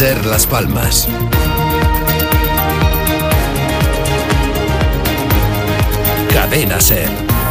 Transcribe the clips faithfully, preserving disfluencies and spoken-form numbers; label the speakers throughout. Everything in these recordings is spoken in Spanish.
Speaker 1: SER Las Palmas. Cadena SER.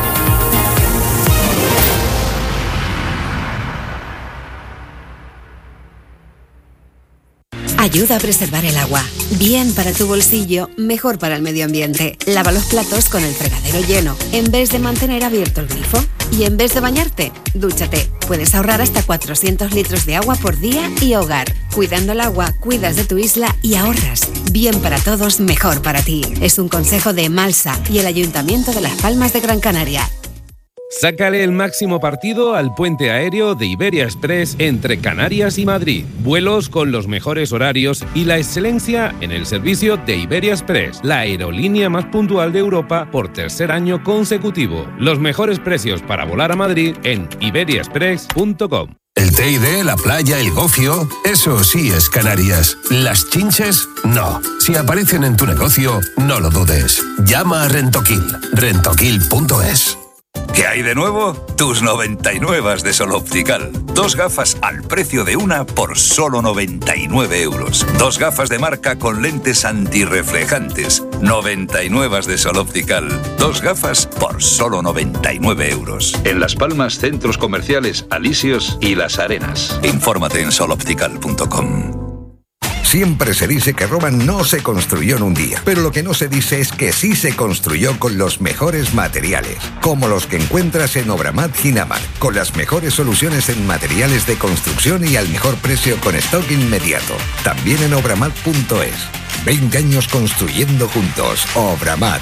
Speaker 2: Ayuda a preservar el agua. Bien para tu bolsillo, mejor para el medio ambiente. Lava los platos con el fregadero lleno, en vez de mantener abierto el grifo. Y en vez de bañarte, dúchate. Puedes ahorrar hasta cuatrocientos litros de agua por día y hogar. Cuidando el agua, cuidas de tu isla y ahorras. Bien para todos, mejor para ti. Es un consejo de Malsa y el Ayuntamiento de Las Palmas de Gran Canaria.
Speaker 3: Sácale el máximo partido al puente aéreo de Iberia Express entre Canarias y Madrid. Vuelos con los mejores horarios y la excelencia en el servicio de Iberia Express, la aerolínea más puntual de Europa por tercer año consecutivo. Los mejores precios para volar a Madrid en iberia express punto com.
Speaker 1: El T I D, la playa, el gofio, eso sí es Canarias. Las chinches, no. Si aparecen en tu negocio, no lo dudes. Llama a Rentoquil, rentoquil punto es.
Speaker 4: ¿Qué hay de nuevo? Tus noventa y nueve de Sol Optical. Dos gafas al precio de una por solo noventa y nueve euros. Dos gafas de marca con lentes antirreflejantes. noventa y nueve de Sol Optical. Dos gafas por solo noventa y nueve euros.
Speaker 5: En Las Palmas, centros comerciales Alisios y Las Arenas.
Speaker 4: Infórmate en sol optical punto com.
Speaker 6: Siempre se dice que Roma no se construyó en un día, pero lo que no se dice es que sí se construyó con los mejores materiales, como los que encuentras en Obramat Ginamar, con las mejores soluciones en materiales de construcción y al mejor precio con stock inmediato. También en obramat punto es. veinte años construyendo juntos. Obramat.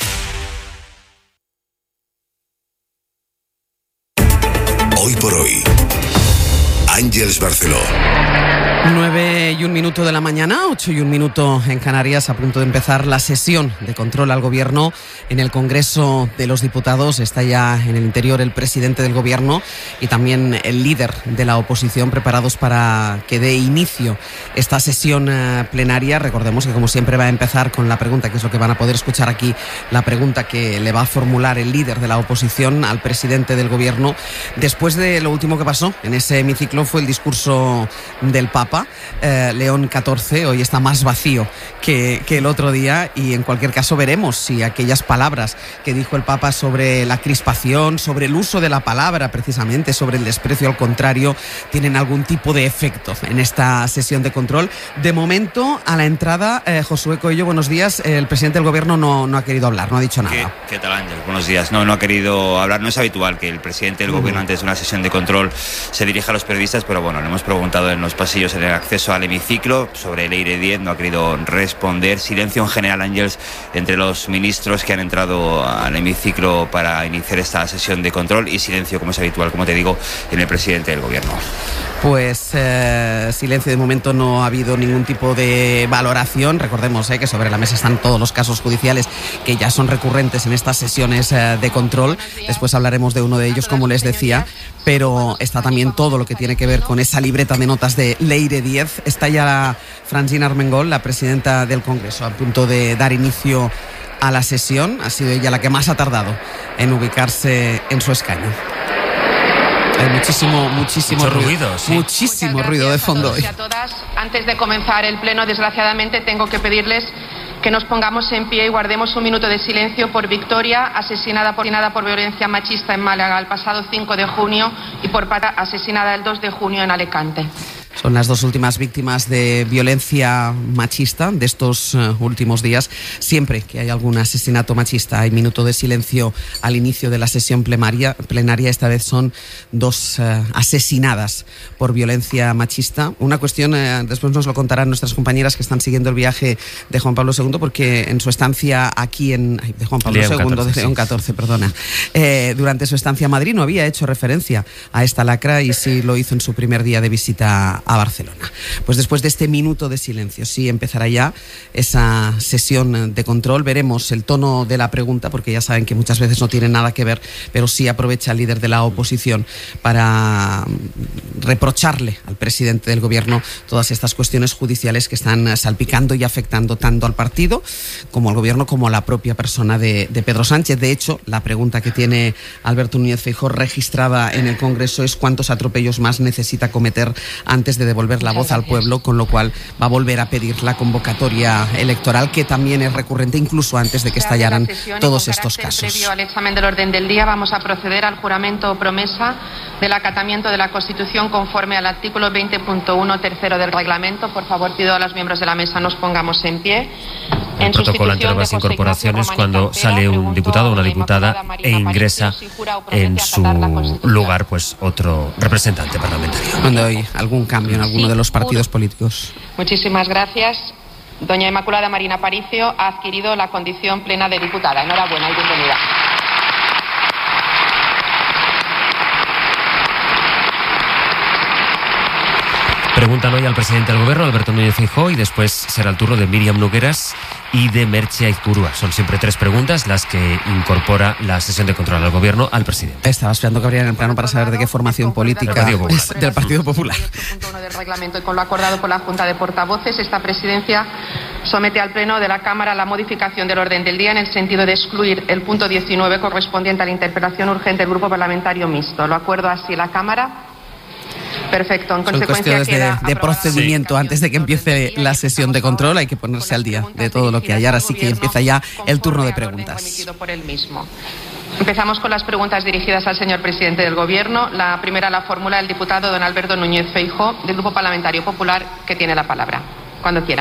Speaker 1: Hoy por hoy, Ángeles Barceló.
Speaker 7: nueve y un minuto de la mañana, ocho y un minuto en Canarias, a punto de empezar la sesión de control al Gobierno en el Congreso de los Diputados. Está ya en el interior el presidente del Gobierno y también el líder de la oposición, preparados para que dé inicio esta sesión plenaria. Recordemos que, como siempre, va a empezar con la pregunta, que es lo que van a poder escuchar aquí, la pregunta que le va a formular el líder de la oposición al presidente del Gobierno. Después de lo último que pasó en ese hemiciclo fue el discurso del Papa. Eh, León catorce hoy está más vacío que, que el otro día, y en cualquier caso veremos si aquellas palabras que dijo el Papa sobre la crispación, sobre el uso de la palabra, precisamente sobre el desprecio al contrario, tienen algún tipo de efecto en esta sesión de control. De momento, a la entrada, eh, Josué Coello, buenos días. El presidente del Gobierno no, no ha querido hablar, no ha dicho nada.
Speaker 8: ¿Qué, qué tal, Ángel? Buenos días. No, no ha querido hablar. No es habitual que el presidente del uh-huh. Gobierno, antes de una sesión de control, se dirija a los periodistas, pero bueno, le hemos preguntado en los pasillos en el acceso al hemiciclo sobre el Leire diez, no ha querido responder. Silencio en general, Ángels, entre los ministros que han entrado al hemiciclo para iniciar esta sesión de control, y silencio, como es habitual, como te digo, en el presidente del Gobierno.
Speaker 7: Pues eh, silencio. De momento no ha habido ningún tipo de valoración. Recordemos eh, que sobre la mesa están todos los casos judiciales que ya son recurrentes en estas sesiones eh, de control. Después hablaremos de uno de ellos, como les decía, pero está también todo lo que tiene que ver con esa libreta de notas de Leire diez. Está ya Francina Armengol, la presidenta del Congreso, a punto de dar inicio a la sesión. Ha sido ella la que más ha tardado en ubicarse en su escaño. Hay muchísimo, muchísimo
Speaker 9: Mucho
Speaker 7: ruido,
Speaker 9: ruido sí.
Speaker 7: muchísimo ruido de fondo hoy.
Speaker 10: A todas, antes de comenzar el pleno, desgraciadamente tengo que pedirles que nos pongamos en pie y guardemos un minuto de silencio por Victoria, asesinada por, asesinada por violencia machista en Málaga el pasado cinco de junio, y por Pata, asesinada el dos de junio en Alicante.
Speaker 7: Son las dos últimas víctimas de violencia machista de estos uh, últimos días. Siempre que hay algún asesinato machista hay minuto de silencio al inicio de la sesión plenaria. plenaria. Esta vez son dos uh, asesinadas por violencia machista. Una cuestión, uh, después nos lo contarán nuestras compañeras que están siguiendo el viaje de Juan Pablo segundo, porque en su estancia aquí en... Ay, de Juan Pablo
Speaker 9: León
Speaker 7: segundo,
Speaker 9: catorce,
Speaker 7: de León
Speaker 9: sí.
Speaker 7: catorce, perdona. Eh, durante su estancia en Madrid no había hecho referencia a esta lacra, y sí lo hizo en su primer día de visita a Barcelona. Pues después de este minuto de silencio, sí empezará ya esa sesión de control. Veremos el tono de la pregunta, porque ya saben que muchas veces no tiene nada que ver, pero sí aprovecha el líder de la oposición para reprocharle al presidente del Gobierno todas estas cuestiones judiciales que están salpicando y afectando tanto al partido como al Gobierno, como a la propia persona de, de Pedro Sánchez. De hecho, la pregunta que tiene Alberto Núñez Feijóo registrada en el Congreso es cuántos atropellos más necesita cometer antes de devolver la voz al pueblo, con lo cual va a volver a pedir la convocatoria electoral, que también es recurrente incluso antes de que estallaran todos estos casos.
Speaker 10: Previo al examen del orden del día, vamos a proceder al juramento o promesa del acatamiento de la Constitución conforme al artículo veinte punto uno tercero del reglamento. Por favor, pido a los miembros de la mesa nos pongamos en pie.
Speaker 9: El protocolo ante nuevas incorporaciones cuando sale un diputado o una diputada e ingresa en su lugar pues otro representante parlamentario.
Speaker 7: Cuando hay algún cambio en alguno de los partidos políticos.
Speaker 10: Muchísimas gracias. Doña Inmaculada Marín Aparicio ha adquirido la condición plena de diputada. Enhorabuena y bienvenida.
Speaker 9: Preguntan hoy al presidente del Gobierno, Alberto Núñez Feijóo, y después será el turno de Míriam Nogueras y de Merche Aizpurúa. Son siempre tres preguntas las que incorpora la sesión de control al Gobierno al presidente.
Speaker 7: Estaba esperando que abrieran el plano para saber de qué formación política es del Partido Popular.
Speaker 10: Punto uno del reglamento y con lo acordado por la Junta de Portavoces, esta presidencia somete al Pleno de la Cámara la modificación del orden del día en el sentido de excluir el punto diecinueve correspondiente a la interpelación urgente del Grupo Parlamentario Mixto. ¿Lo acuerdo así la Cámara? Perfecto. En
Speaker 7: Son
Speaker 10: consecuencia
Speaker 7: cuestiones de, de procedimiento. Sí. Antes de que empiece la sesión de control hay que ponerse al día de todo lo que hay. Ahora sí que empieza ya el turno de preguntas.
Speaker 10: Por el mismo. Empezamos con las preguntas dirigidas al señor presidente del Gobierno. La primera la formula el diputado don Alberto Núñez Feijóo, del Grupo Parlamentario Popular, que tiene la palabra. Cuando quiera.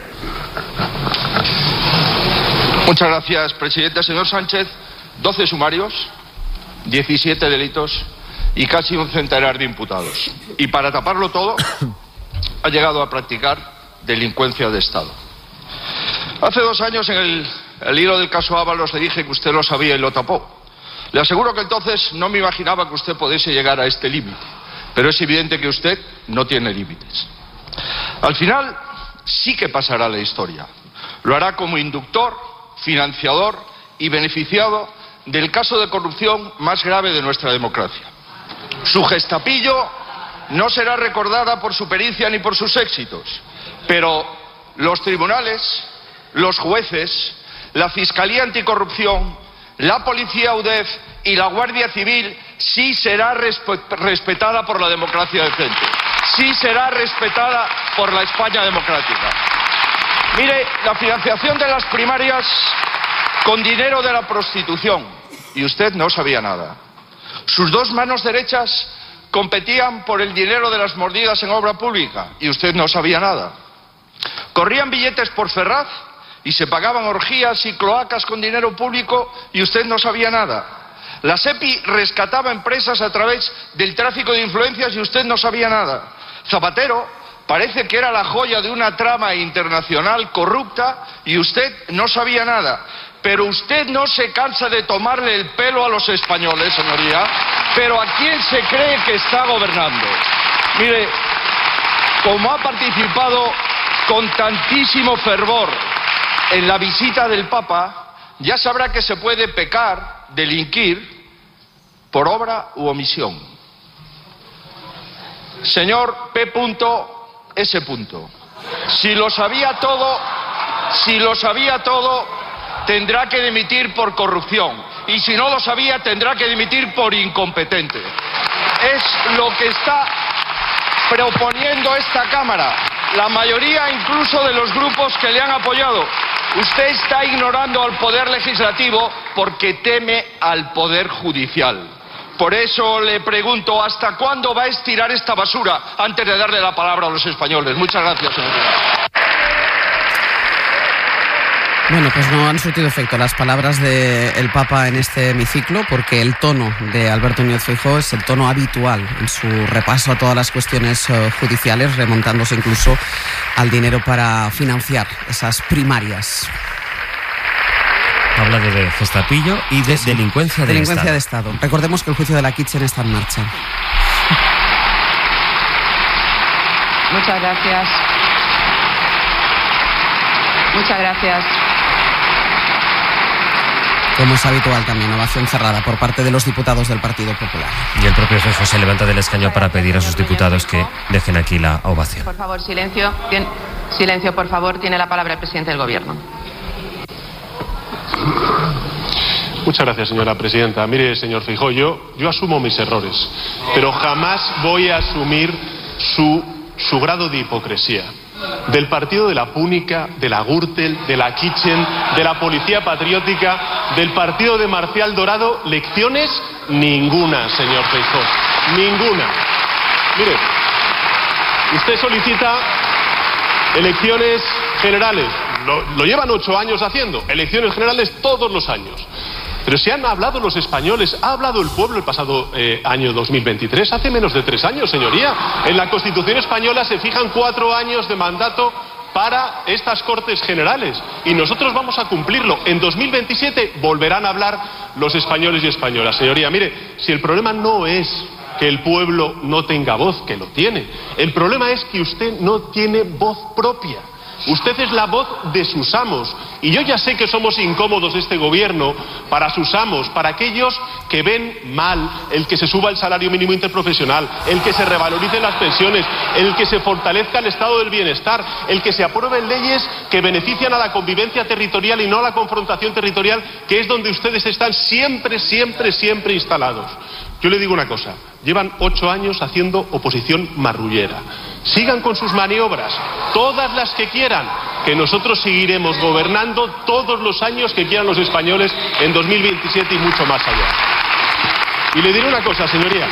Speaker 11: Muchas gracias, presidente. Señor Sánchez, doce sumarios, diecisiete delitos y casi un centenar de imputados. Y para taparlo todo, ha llegado a practicar delincuencia de Estado. Hace dos años, en el, el hilo del caso Ábalos, le dije que usted lo sabía y lo tapó. Le aseguro que entonces no me imaginaba que usted pudiese llegar a este límite. Pero es evidente que usted no tiene límites. Al final, sí que pasará la historia. Lo hará como inductor, financiador y beneficiado del caso de corrupción más grave de nuestra democracia. Su gestapillo no será recordada por su pericia ni por sus éxitos, pero los tribunales, los jueces, la Fiscalía Anticorrupción, la Policía U D E F y la Guardia Civil sí será respetada por la democracia decente, sí será respetada por la España democrática. Mire, la financiación de las primarias con dinero de la prostitución, y usted no sabía nada. Sus dos manos derechas competían por el dinero de las mordidas en obra pública y usted no sabía nada. Corrían billetes por Ferraz y se pagaban orgías y cloacas con dinero público y usted no sabía nada. La SEPI rescataba empresas a través del tráfico de influencias y usted no sabía nada. Zapatero parece que era la joya de una trama internacional corrupta y usted no sabía nada. Pero usted no se cansa de tomarle el pelo a los españoles, señoría. Pero ¿a quién se cree que está gobernando? Mire, como ha participado con tantísimo fervor en la visita del Papa, ya sabrá que se puede pecar, delinquir, por obra u omisión. Señor P. S. Si lo sabía todo, si lo sabía todo... tendrá que dimitir por corrupción y si no lo sabía tendrá que dimitir por incompetente. Es lo que está proponiendo esta Cámara, la mayoría incluso de los grupos que le han apoyado. Usted está ignorando al Poder Legislativo porque teme al Poder Judicial. Por eso le pregunto, ¿hasta cuándo va a estirar esta basura antes de darle la palabra a los españoles? Muchas gracias, señor.
Speaker 7: Bueno, pues no han surtido efecto las palabras del Papa en este hemiciclo, porque el tono de Alberto Núñez Feijóo es el tono habitual en su repaso a todas las cuestiones uh, judiciales, remontándose incluso al dinero para financiar esas primarias.
Speaker 9: Habla de gestapillo y de sí, delincuencia de
Speaker 7: delincuencia
Speaker 9: Estado.
Speaker 7: de Estado. Recordemos que el juicio de la Kitchen está en marcha.
Speaker 10: Muchas gracias. Muchas gracias.
Speaker 7: Como es habitual también, ovación cerrada por parte de los diputados del Partido Popular.
Speaker 9: Y el propio Feijóo se levanta del escaño para pedir a sus diputados que dejen aquí la ovación.
Speaker 10: Por favor, silencio. Bien, silencio, por favor. Tiene la palabra el presidente del Gobierno.
Speaker 12: Muchas gracias, señora presidenta. Mire, señor Feijóo, yo, yo asumo mis errores, pero jamás voy a asumir su su grado de hipocresía. Del partido de la Púnica, de la Gürtel, de la Kitchen, de la Policía Patriótica, del partido de Marcial Dorado, lecciones ninguna, señor Feijóo, ninguna. Mire, usted solicita elecciones generales, lo, lo llevan ocho años haciendo, elecciones generales todos los años. Pero si han hablado los españoles, ha hablado el pueblo el pasado eh, año dos mil veintitrés, hace menos de tres años, señoría. En la Constitución española se fijan cuatro años de mandato para estas Cortes Generales y nosotros vamos a cumplirlo. En dos mil veintisiete volverán a hablar los españoles y españolas. Señoría, mire, si el problema no es que el pueblo no tenga voz, que lo tiene, el problema es que usted no tiene voz propia. Usted es la voz de sus amos. Y yo ya sé que somos incómodos este gobierno para sus amos, para aquellos que ven mal el que se suba el salario mínimo interprofesional, el que se revaloricen las pensiones, el que se fortalezca el estado del bienestar, el que se aprueben leyes que benefician a la convivencia territorial y no a la confrontación territorial, que es donde ustedes están siempre, siempre, siempre instalados. Yo le digo una cosa, llevan ocho años haciendo oposición marrullera. Sigan con sus maniobras, todas las que quieran, que nosotros seguiremos gobernando todos los años que quieran los españoles en dos mil veintisiete y mucho más allá. Y le diré una cosa, señoría.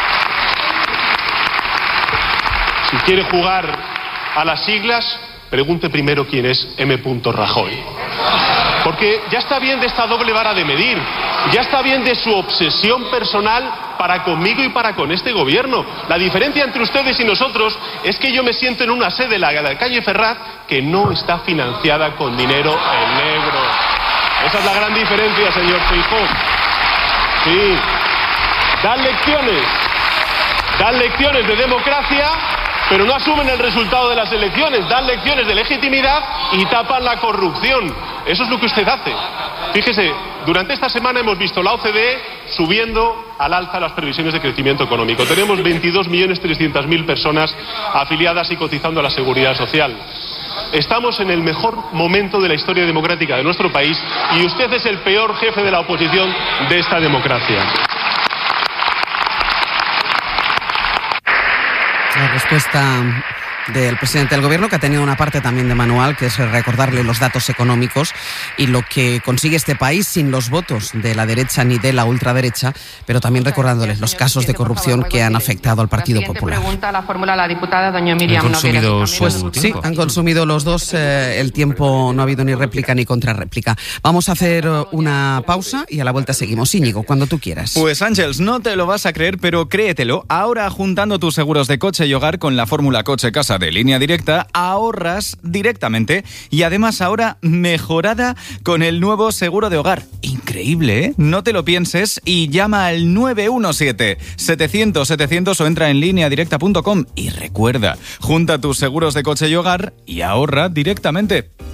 Speaker 12: Si quiere jugar a las siglas, pregunte primero quién es M. Rajoy. Porque ya está bien de esta doble vara de medir, ya está bien de su obsesión personal para conmigo y para con este gobierno. La diferencia entre ustedes y nosotros es que yo me siento en una sede, la de la calle Ferraz, que no está financiada con dinero en negro. Esa es la gran diferencia, señor Feijóo. Sí, dan lecciones, dan lecciones de democracia, pero no asumen el resultado de las elecciones, dan lecciones de legitimidad y tapan la corrupción. Eso es lo que usted hace. Fíjese, durante esta semana hemos visto la O C D E subiendo al alza las previsiones de crecimiento económico. Tenemos veintidós millones trescientas mil personas afiliadas y cotizando a la Seguridad Social. Estamos en el mejor momento de la historia democrática de nuestro país y usted es el peor jefe de la oposición de esta democracia.
Speaker 7: La respuesta del presidente del gobierno, que ha tenido una parte también de manual, que es recordarle los datos económicos y lo que consigue este país sin los votos de la derecha ni de la ultraderecha, pero también recordándoles los casos de corrupción que han afectado al Partido Popular.
Speaker 10: Pregunta la fórmula la diputada doña Miriam
Speaker 9: ¿Han consumido
Speaker 10: Nogueras.
Speaker 9: su
Speaker 7: Pues
Speaker 9: tiempo?
Speaker 7: sí, han consumido los dos eh, el tiempo, no ha habido ni réplica ni contrarréplica. Vamos a hacer una pausa y a la vuelta seguimos. Íñigo, cuando tú quieras.
Speaker 13: Pues Ángels, no te lo vas a creer, pero créetelo. Ahora, juntando tus seguros de coche y hogar con la fórmula Coche Casa de Línea Directa, ahorras directamente y además ahora mejorada con el nuevo seguro de hogar. Increíble, ¿eh? No te lo pienses y llama al nueve uno siete, setecientos, setecientos o entra en línea directa punto com y recuerda, junta tus seguros de coche y hogar y ahorra directamente.